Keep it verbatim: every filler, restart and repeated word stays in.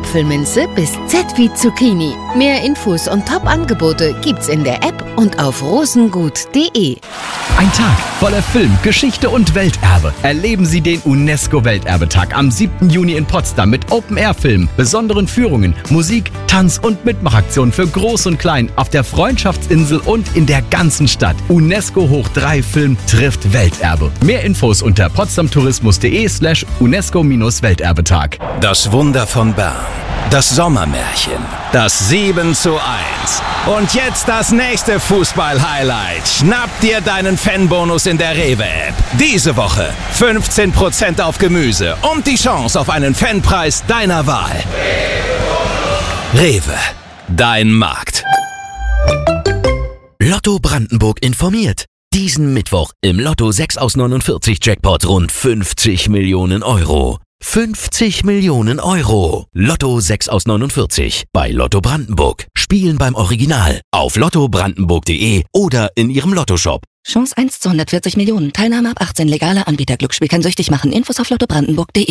Apfelminze bis Z wie Zucchini. Mehr Infos und Top-Angebote gibt's in der App und auf rosengut punkt de. Ein Tag voller Film, Geschichte und Welterbe. Erleben Sie den UNESCO-Welterbetag am siebten Juni in Potsdam mit Open-Air-Filmen, besonderen Führungen, Musik, Tanz- und Mitmachaktionen für Groß und Klein auf der Freundschaftsinsel und in der ganzen Stadt. UNESCO hoch drei Film trifft Welterbe. Mehr Infos unter potsdamtourismus.de slash UNESCO-Welterbetag. Das Wunder von Bern. Das Sommermärchen. Das sieben zu eins. Und jetzt das nächste Fußball-Highlight. Schnapp dir deinen Fanbonus in der Rewe-App. Diese Woche fünfzehn Prozent auf Gemüse und die Chance auf einen Fanpreis deiner Wahl. Rewe. Dein Markt. Lotto Brandenburg informiert. Diesen Mittwoch im Lotto sechs aus neunundvierzig Jackpot rund fünfzig Millionen Euro. fünfzig Millionen Euro. Lotto sechs aus neunundvierzig bei Lotto Brandenburg. Spielen beim Original auf lotto brandenburg punkt de oder in Ihrem Lottoshop. Chance eins zu hundertvierzig Millionen. Teilnahme ab achtzehn. Legaler Anbieter. Glücksspiel kann süchtig machen. Infos auf lotto brandenburg punkt de.